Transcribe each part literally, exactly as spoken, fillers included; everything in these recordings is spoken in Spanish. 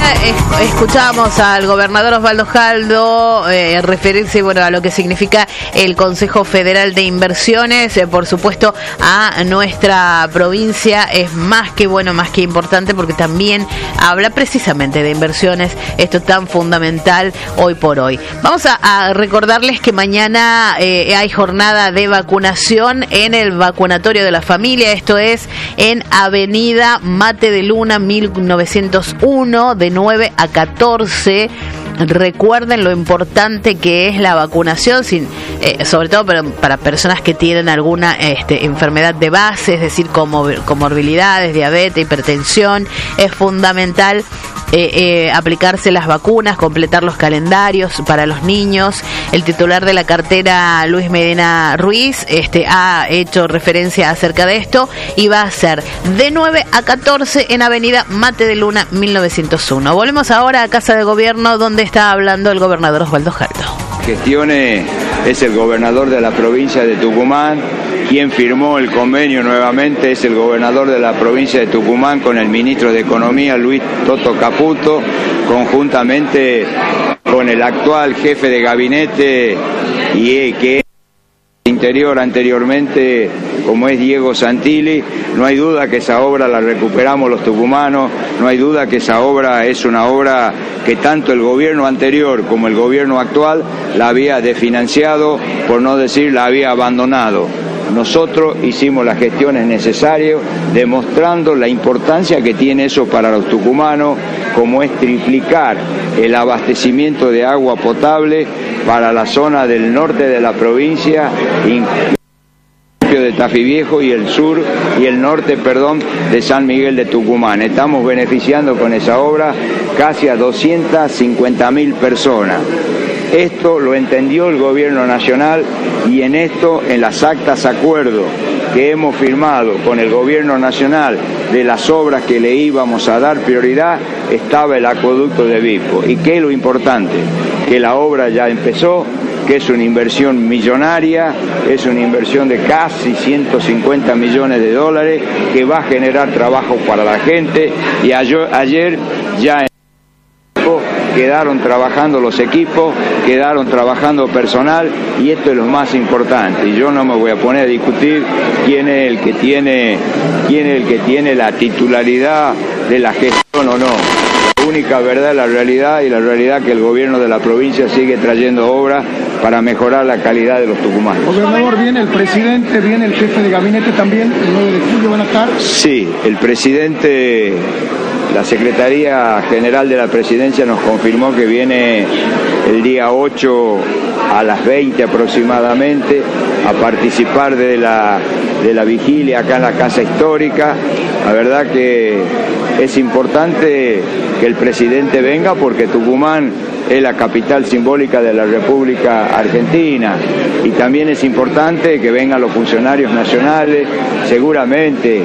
Escuchamos al gobernador Osvaldo Jaldo eh, referirse bueno, a lo que significa el Consejo Federal de Inversiones. Eh, por supuesto, a nuestra provincia es más que bueno, más que importante, porque también habla precisamente de inversiones, esto tan fundamental hoy por hoy. Vamos a, a recordarles que mañana eh, hay jornada de vacunación en el vacunatorio de la familia, esto es en Avenida Mate de Luna mil novecientos uno, de nueve a catorce. Recuerden lo importante que es la vacunación, sin, eh, sobre todo para, para personas que tienen alguna este, enfermedad de base, es decir, como comorbilidades, diabetes, hipertensión. Es fundamental eh, eh, aplicarse las vacunas, completar los calendarios para los niños. El titular de la cartera, Luis Medina Ruiz, este, ha hecho referencia acerca de esto y va a ser de nueve a catorce en Avenida Mate de Luna mil novecientos uno. Volvemos ahora a Casa de Gobierno, donde está hablando el gobernador Osvaldo Jaldo. Gestione es el gobernador de la provincia de Tucumán. Quien firmó el convenio nuevamente es el gobernador de la provincia de Tucumán con el ministro de Economía, Luis Toto Caputo, conjuntamente con el actual jefe de gabinete y que Interior anteriormente, como es Diego Santilli. No hay duda que esa obra la recuperamos los tucumanos, no hay duda que esa obra es una obra que tanto el gobierno anterior como el gobierno actual la había desfinanciado, por no decir la había abandonado. Nosotros hicimos las gestiones necesarias, demostrando la importancia que tiene eso para los tucumanos, como es triplicar el abastecimiento de agua potable para la zona del norte de la provincia, de Tafí Viejo, y el sur y el norte, perdón, de San Miguel de Tucumán. Estamos beneficiando con esa obra casi a doscientas cincuenta mil personas. Esto lo entendió el gobierno nacional, y en esto, en las actas acuerdo que hemos firmado con el gobierno nacional de las obras que le íbamos a dar prioridad, estaba el acueducto de Bispo. ¿Y qué es lo importante? Que la obra ya empezó, que es una inversión millonaria, es una inversión de casi ciento cincuenta millones de dólares, que va a generar trabajo para la gente, y ayer, ayer ya quedaron trabajando los equipos, quedaron trabajando personal, y esto es lo más importante. Y yo no me voy a poner a discutir quién es el que tiene, quién es el que tiene la titularidad de la gestión o no. La única verdad es la realidad, y la realidad es que el gobierno de la provincia sigue trayendo obras para mejorar la calidad de los tucumanos. Gobernador, ¿viene el presidente, viene el jefe de gabinete también, el nueve de julio van a estar? Sí, el presidente, la Secretaría General de la Presidencia nos confirmó que viene el día ocho a las veinte aproximadamente a participar de la, de la vigilia acá en la Casa Histórica. La verdad que es importante que el presidente venga, porque Tucumán es la capital simbólica de la República Argentina, y también es importante que vengan los funcionarios nacionales. Seguramente,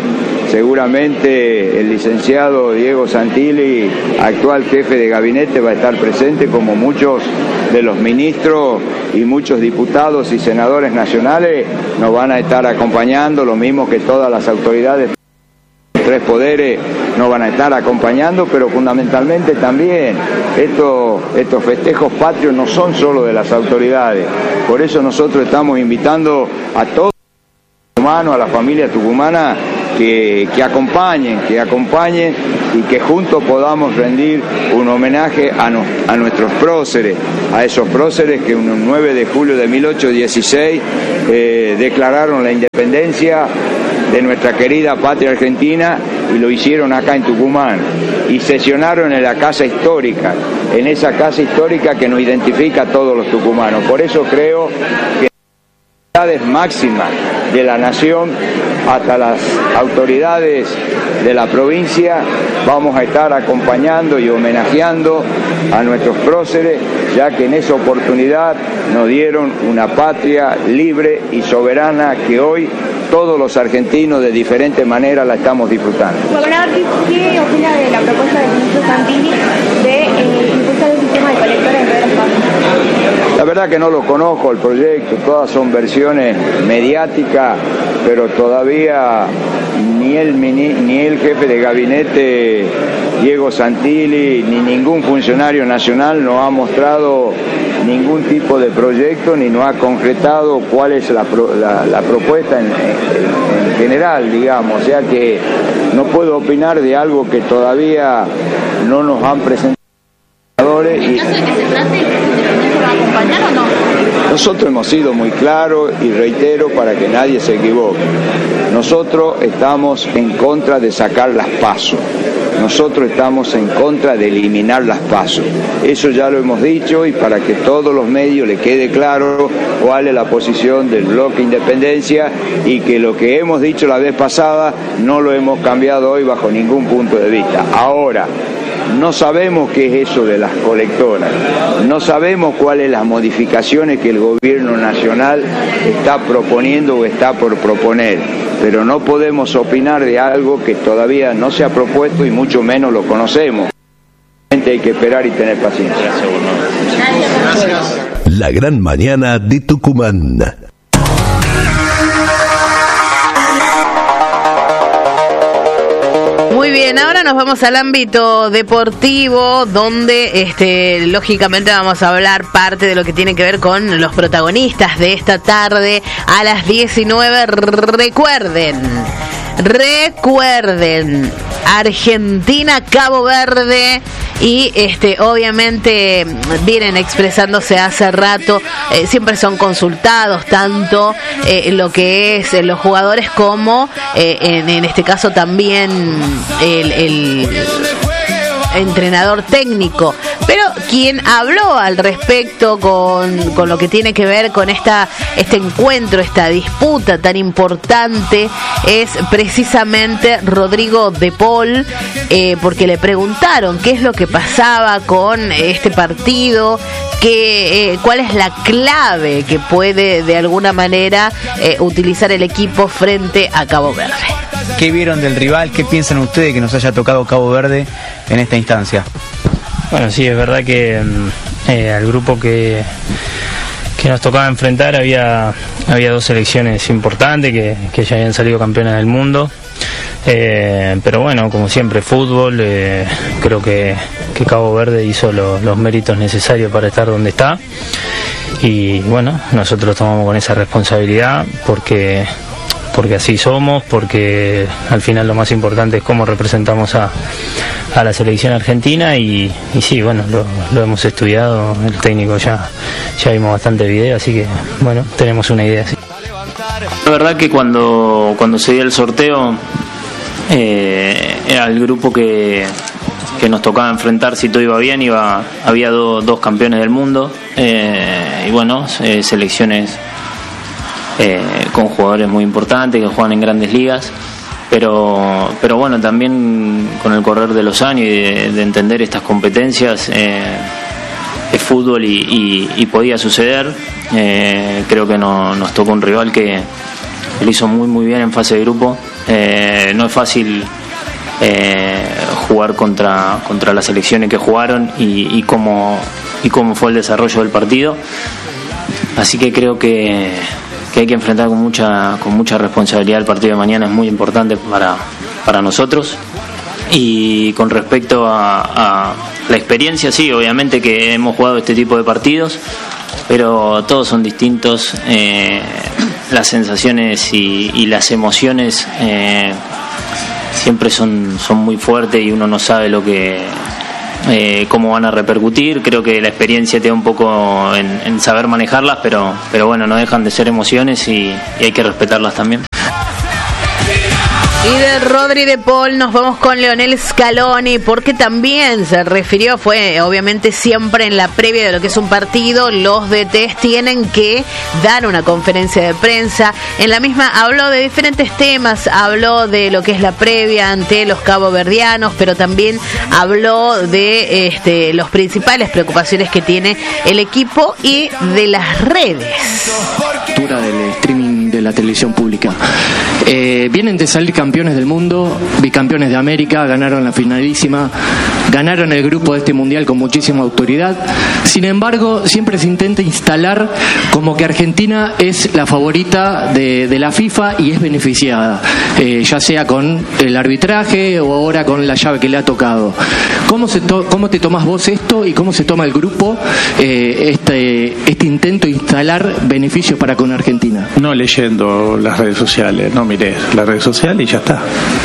seguramente el licenciado Diego Santilli, actual jefe de gabinete, va a estar presente, como muchos de los ministros y muchos diputados y senadores nacionales nos van a estar acompañando, lo mismo que todas las autoridades, tres poderes nos van a estar acompañando, pero fundamentalmente también estos, estos festejos patrios no son solo de las autoridades. Por eso nosotros estamos invitando a todos los tucumanos, a la familia tucumana, que, que acompañen, que acompañen y que juntos podamos rendir un homenaje a, no, a nuestros próceres, a esos próceres que un nueve de julio de mil ochocientos dieciséis eh, declararon la independencia de nuestra querida patria argentina, y lo hicieron acá en Tucumán, y sesionaron en la Casa Histórica, en esa Casa Histórica que nos identifica a todos los tucumanos. Por eso creo que las autoridades máximas de la nación hasta las autoridades de la provincia vamos a estar acompañando y homenajeando a nuestros próceres, ya que en esa oportunidad nos dieron una patria libre y soberana que hoy todos los argentinos de diferentes maneras la estamos disfrutando. Gobernador, ¿qué opina de la propuesta del ministro Santilli de eh, impulsar el sistema de colectores de las familias? La verdad que no lo conozco el proyecto, todas son versiones mediáticas, pero todavía ni el, ni el jefe de gabinete Diego Santilli ni ningún funcionario nacional nos ha mostrado ningún tipo de proyecto ni nos ha concretado cuál es la, pro, la, la propuesta en, en, en general, digamos. O sea que no puedo opinar de algo que todavía no nos han presentado. Y nosotros hemos sido muy claros y reitero para que nadie se equivoque. Nosotros estamos en contra de sacar las PASO. Nosotros estamos en contra de eliminar las PASO. Eso ya lo hemos dicho y para que todos los medios le quede claro cuál es la posición del bloque Independencia y que lo que hemos dicho la vez pasada no lo hemos cambiado hoy bajo ningún punto de vista. Ahora, no sabemos qué es eso de las colectoras, no sabemos cuáles las modificaciones que el gobierno nacional está proponiendo o está por proponer, pero no podemos opinar de algo que todavía no se ha propuesto y mucho menos lo conocemos. Hay que esperar y tener paciencia. Gracias. La gran mañana de Tucumán. Muy bien, ahora nos vamos al ámbito deportivo, donde este, lógicamente vamos a hablar parte de lo que tiene que ver con los protagonistas de esta tarde a las diecinueve. Recuerden, recuerden, Argentina, Cabo Verde. Y este obviamente vienen expresándose hace rato, eh, siempre son consultados tanto eh, lo que es eh, los jugadores como eh, en, en este caso también el, el entrenador técnico. Pero quien habló al respecto con, con lo que tiene que ver con esta este encuentro, esta disputa tan importante, es precisamente Rodrigo de Paul, eh, porque le preguntaron qué es lo que pasaba con este partido, que, eh, cuál es la clave que puede de alguna manera eh, utilizar el equipo frente a Cabo Verde. ¿Qué vieron del rival? ¿Qué piensan ustedes que nos haya tocado Cabo Verde en esta instancia? Bueno, sí, es verdad que eh, al grupo que, que nos tocaba enfrentar había, había dos selecciones importantes que, que ya habían salido campeonas del mundo. Eh, pero bueno, como siempre, fútbol, eh, creo que, que Cabo Verde hizo lo, los méritos necesarios para estar donde está. Y bueno, nosotros tomamos con esa responsabilidad porque... porque así somos, porque al final lo más importante es cómo representamos a, a la selección argentina y, y sí, bueno, lo, lo hemos estudiado, el técnico ya, ya vimos bastante video, así que bueno, tenemos una idea. Sí. La verdad que cuando, cuando se dio el sorteo, eh, era el grupo que, que nos tocaba enfrentar, si todo iba bien, iba, había do, dos campeones del mundo, eh, y bueno, eh, selecciones... Eh, con jugadores muy importantes que juegan en grandes ligas, pero pero bueno, también con el correr de los años y de, de entender estas competencias, eh, es fútbol y, y, y podía suceder. Eh, creo que no, nos tocó un rival que lo hizo muy muy bien en fase de grupo. Eh, no es fácil eh, jugar contra contra las selecciones que jugaron y, y cómo y cómo fue el desarrollo del partido, así que creo que que hay que enfrentar con mucha con mucha responsabilidad el partido de mañana. Es muy importante para, para nosotros. Y con respecto a, a la experiencia, sí, obviamente que hemos jugado este tipo de partidos, pero todos son distintos. Eh, las sensaciones y, y las emociones eh, siempre son, son muy fuertes y uno no sabe lo que... Eh, cómo van a repercutir. Creo que la experiencia te da un poco en, en saber manejarlas, pero pero bueno, no dejan de ser emociones y, y hay que respetarlas también. Y de Rodri de Paul nos vamos con Leonel Scaloni, porque también se refirió, fue obviamente siempre en la previa de lo que es un partido, los D Ts tienen que dar una conferencia de prensa. En la misma habló de diferentes temas, habló de lo que es la previa ante los caboverdianos, pero también habló de este, los principales preocupaciones que tiene el equipo y de las redes. Del streaming de de la televisión pública. Eh, vienen de salir campeones del mundo, bicampeones de América, ganaron la finalísima, ganaron el grupo de este mundial con muchísima autoridad. Sin embargo, siempre se intenta instalar como que Argentina es la favorita de, de la FIFA y es beneficiada, eh, ya sea con el arbitraje o ahora con la llave que le ha tocado. ¿Cómo, se to- cómo te tomás vos esto y cómo se toma el grupo eh, este, este intento de instalar beneficios para con Argentina? No leyendo las redes sociales, no miré las redes sociales y ya está.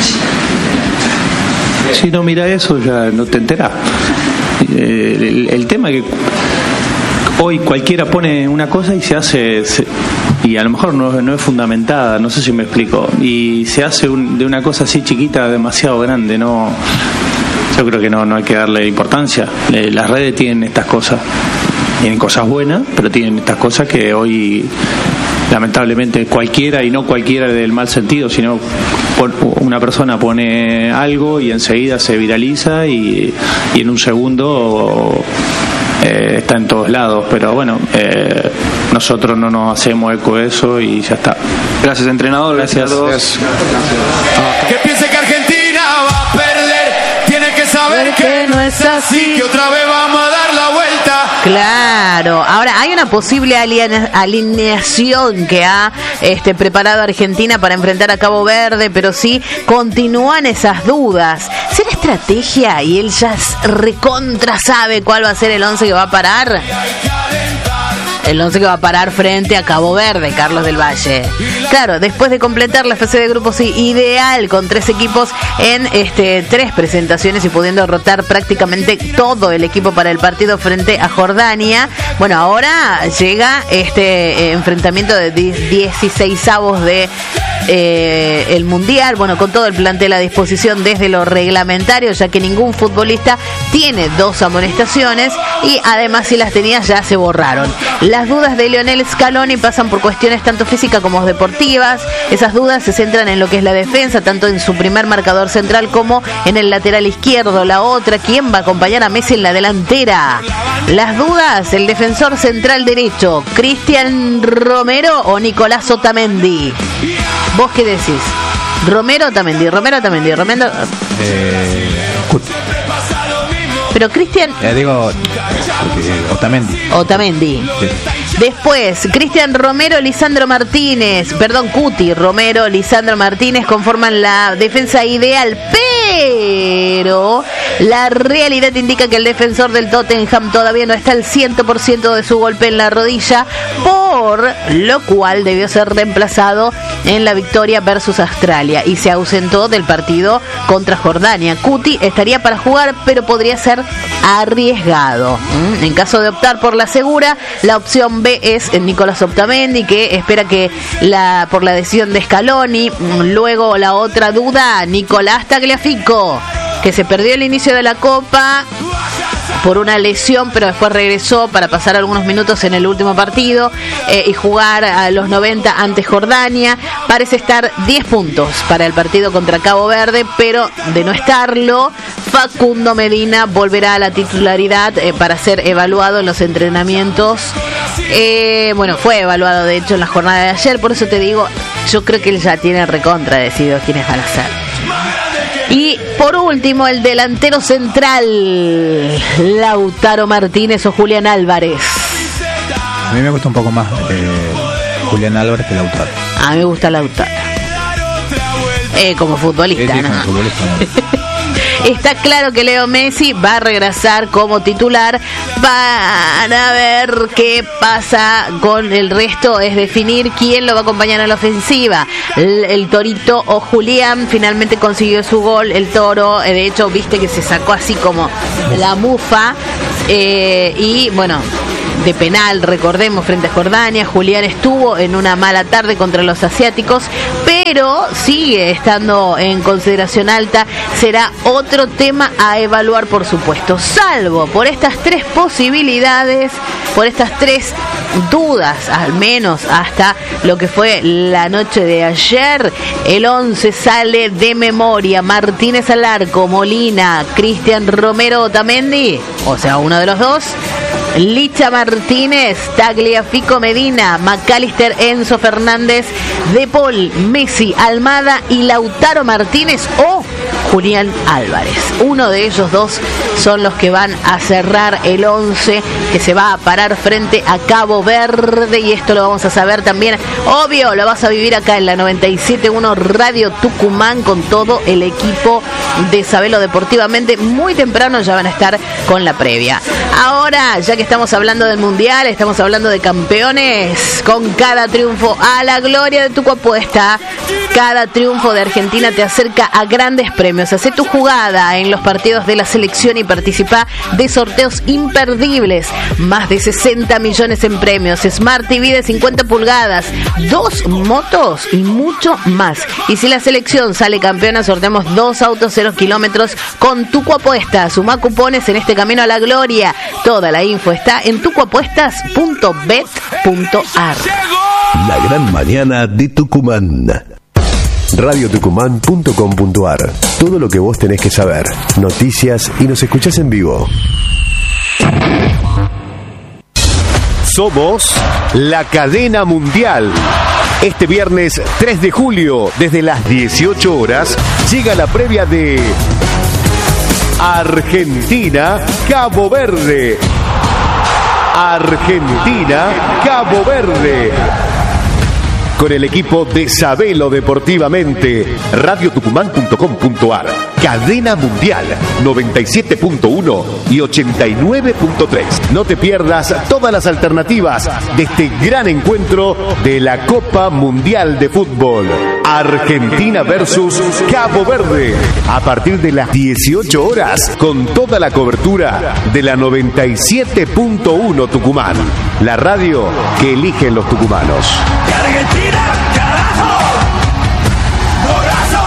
Si no mira eso ya no te enterás. Eh, el, el tema es que hoy cualquiera pone una cosa y se hace, se, y a lo mejor no, no es fundamentada, no sé si me explico, y se hace un, de una cosa así chiquita demasiado grande. No, yo creo que no, no hay que darle importancia. Eh, las redes tienen estas cosas, tienen cosas buenas, pero tienen estas cosas que hoy lamentablemente cualquiera, y no cualquiera del mal sentido, sino una persona pone algo y enseguida se viraliza y, y en un segundo eh, está en todos lados. Pero bueno, eh, nosotros no nos hacemos eco de eso y ya está. Gracias, entrenador. Gracias, gracias a todos. Gracias. Que piense que Argentina va a perder, tiene que saber que, que no es así, que otra vez vamos a dar la vuelta. Claro, ahora hay una posible aline- alineación que ha este, preparado Argentina para enfrentar a Cabo Verde, pero sí continúan esas dudas. ¿Será estrategia y él ya recontra sabe cuál va a ser el once que va a parar? El once que va a parar frente a Cabo Verde, Carlos del Valle. Claro, después de completar la fase de grupos ideal con tres equipos en este tres presentaciones y pudiendo rotar prácticamente todo el equipo para el partido frente a Jordania, bueno, ahora llega este eh, enfrentamiento de dieciseisavos de eh, el Mundial, bueno, con todo el plantel a disposición desde lo reglamentario, ya que ningún futbolista tiene dos amonestaciones y además si las tenía ya se borraron. Las dudas de Lionel Scaloni pasan por cuestiones tanto físicas como deportivas. Esas dudas se centran en lo que es la defensa, tanto en su primer marcador central como en el lateral izquierdo. La otra, ¿quién va a acompañar a Messi en la delantera? Las dudas, el defensor central derecho, Cristian Romero o Nicolás Otamendi. ¿Vos qué decís? ¿Romero o Otamendi? ¿Romero o Otamendi? ¿Romero? Eh, Pero Cristian... Eh, digo, eh, Otamendi. Otamendi. Sí. Después, Cristian Romero, Lisandro Martínez, perdón, Cuti, Romero, Lisandro Martínez conforman la defensa ideal, pero la realidad indica que el defensor del Tottenham todavía no está al cien por ciento de su golpe en la rodilla, por lo cual debió ser reemplazado en la victoria versus Australia y se ausentó del partido contra Jordania. Cuti estaría para jugar, pero podría ser arriesgado. En caso de optar por la segura, la opción B es Nicolás Otamendi, que espera que la por la decisión de Scaloni. Luego la otra duda, Nicolás Tagliafico, que se perdió el inicio de la Copa por una lesión, pero después regresó para pasar algunos minutos en el último partido eh, y jugar a los noventa ante Jordania. Parece estar diez puntos para el partido contra Cabo Verde, pero de no estarlo, Facundo Medina volverá a la titularidad eh, para ser evaluado en los entrenamientos. Eh, bueno, fue evaluado de hecho en la jornada de ayer, por eso te digo, yo creo que él ya tiene recontra decidido quiénes van a ser. Y por último, el delantero central, Lautaro Martínez o Julián Álvarez. A mí me gusta un poco más eh, Julián Álvarez que Lautaro. A mí me gusta Lautaro. Eh, como futbolista, sí, sí, ¿no? como futbolista, ¿no? Está claro que Leo Messi va a regresar como titular. Van a ver qué pasa con el resto, es definir quién lo va a acompañar en la ofensiva. El, el Torito o Julián finalmente consiguió su gol. El Toro, eh, de hecho, viste que se sacó así como la mufa. Eh, y bueno, de penal, recordemos, frente a Jordania. Julián estuvo en una mala tarde contra los asiáticos, pero sigue estando en consideración alta. Será otro tema a evaluar, por supuesto, salvo por estas tres posibilidades, por estas tres dudas, al menos hasta lo que fue la noche de ayer. El once sale de memoria: Martínez al arco, Molina, Cristian Romero, Otamendi, o sea, uno de los dos. Licha Martínez, Tagliafico Medina, McAllister, Enzo Fernández, De Paul, Messi, Almada y Lautaro Martínez o Julián Álvarez. Uno de ellos dos son los que van a cerrar el once que se va a parar frente a Cabo Verde, y esto lo vamos a saber también, obvio, lo vas a vivir acá en la noventa y siete punto uno Radio Tucumán con todo el equipo de Sabelo Deportivamente. Muy temprano ya van a estar con la previa. Ahora, ya que estamos hablando del Mundial, estamos hablando de campeones, con cada triunfo a la gloria de tu apuesta. Cada triunfo de Argentina te acerca a grandes premios. Hacé tu jugada en los partidos de la selección y participa de sorteos imperdibles. Más de sesenta millones en premios, Smart T V de cincuenta pulgadas, dos motos y mucho más. Y si la selección sale campeona, sorteamos dos autos cero kilómetros con Tuco Apuestas. Suma cupones en este camino a la gloria. Toda la info está en tucoapuestas punto bet punto ar. La gran mañana de Tucumán. radio tucumán punto com punto ar. Todo lo que vos tenés que saber. Noticias y nos escuchás en vivo. Somos la cadena mundial. Este viernes tres de julio, desde las dieciocho horas, llega la previa de Argentina, Cabo Verde. Argentina, Cabo Verde. Con el equipo de Sabelo Deportivamente. radio tucumán punto com punto ar. Cadena Mundial noventa y siete punto uno y ochenta y nueve punto tres. No te pierdas todas las alternativas de este gran encuentro de la Copa Mundial de Fútbol. Argentina versus Cabo Verde. A partir de las dieciocho horas, con toda la cobertura de la noventa y siete punto uno Tucumán. La radio que eligen los tucumanos. Argentina, carajo, golazo.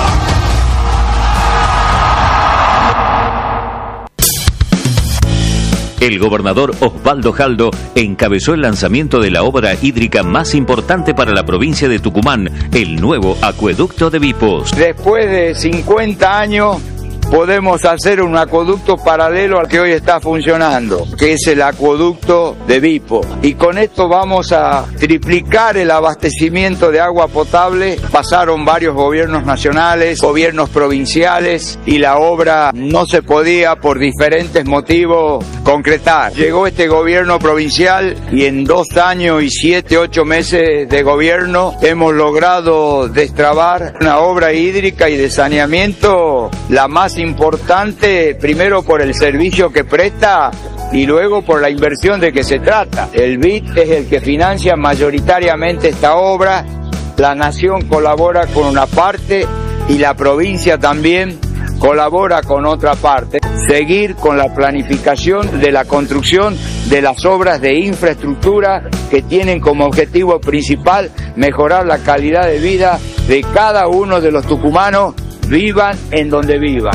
El gobernador Osvaldo Jaldo encabezó el lanzamiento de la obra hídrica más importante para la provincia de Tucumán, el nuevo acueducto de Vipos. Después de cincuenta años podemos hacer un acueducto paralelo al que hoy está funcionando, que es el acueducto de Vipo. Y con esto vamos a triplicar el abastecimiento de agua potable. Pasaron varios gobiernos nacionales, gobiernos provinciales, y la obra no se podía por diferentes motivos concretar. Llegó este gobierno provincial y en dos años y siete, ocho meses de gobierno hemos logrado destrabar una obra hídrica y de saneamiento la más importante, primero por el servicio que presta y luego por la inversión de que se trata. El B I D es el que financia mayoritariamente esta obra, la nación colabora con una parte y la provincia también colabora con otra parte. Seguir con la planificación de la construcción de las obras de infraestructura que tienen como objetivo principal mejorar la calidad de vida de cada uno de los tucumanos, vivan en donde vivan.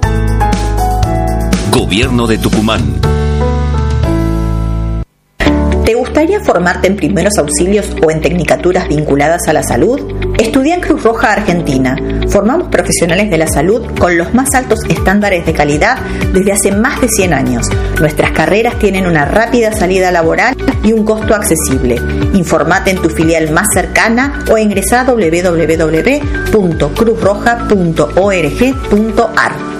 Gobierno de Tucumán. ¿Te gustaría formarte en primeros auxilios o en tecnicaturas vinculadas a la salud? Estudia en Cruz Roja Argentina. Formamos profesionales de la salud con los más altos estándares de calidad desde hace más de cien años. Nuestras carreras tienen una rápida salida laboral y un costo accesible. Informate en tu filial más cercana o ingresa a doble u doble u doble u punto cruz roja punto org punto ar.